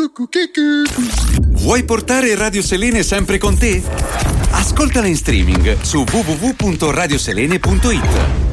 Vuoi portare Radio Selene sempre con te? Ascoltala in streaming su www.radioselene.it.